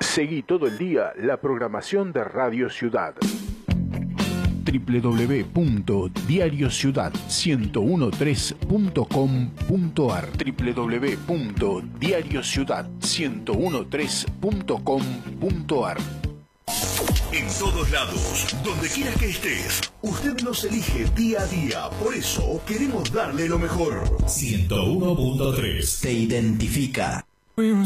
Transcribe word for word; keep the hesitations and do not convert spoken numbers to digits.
Seguí todo el día la programación de Radio Ciudad. doble u doble u doble u punto diario ciudad uno uno tres punto com punto ar doble u doble u doble u punto diario ciudad uno uno tres punto com punto ar. En todos lados, donde quiera que estés, usted nos elige día a día. Por eso queremos darle lo mejor. ciento uno punto tres te identifica.